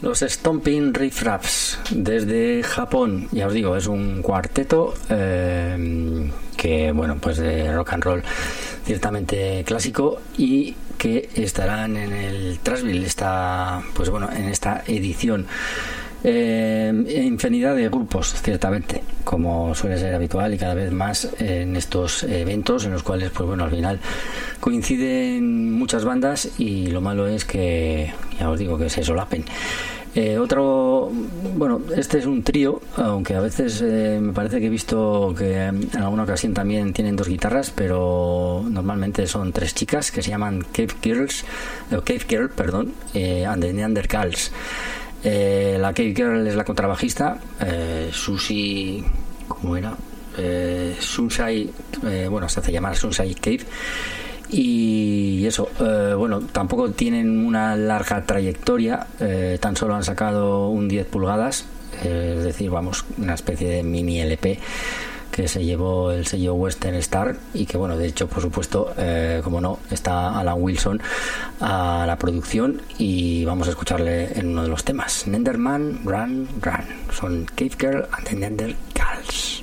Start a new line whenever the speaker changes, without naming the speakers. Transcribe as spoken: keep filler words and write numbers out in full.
Los Stomping Riff Raps desde Japón, ya os digo, es un cuarteto eh, que, bueno, pues de rock and roll ciertamente clásico y que estarán en el Trashville, esta, pues bueno, en esta edición. Eh, infinidad de grupos, ciertamente, como suele ser habitual y cada vez más en estos eventos en los cuales, pues bueno, al final coinciden muchas bandas y lo malo es que, ya os digo, que se solapen. Eh, otro, bueno, este es un trío, aunque a veces eh, me parece que he visto que en alguna ocasión también tienen dos guitarras, pero normalmente son tres chicas que se llaman Cave Girls, eh, Cave Girl, perdón, eh, and the Neanderthals. Eh, la Cave Girl es la contrabajista, eh, Susie, ¿cómo era? Eh, Sunsai, eh, bueno, se hace llamar Sunsai Cave. Y eso, eh, bueno, tampoco tienen una larga trayectoria, eh, tan solo han sacado un diez pulgadas, eh, es decir, vamos, una especie de mini L P que se llevó el sello Western Star y que, bueno, de hecho, por supuesto, eh, como no, está Alan Wilson a la producción y vamos a escucharle en uno de los temas. Nenderman, Run, Run. Son Cave Girl and the Neanderthals.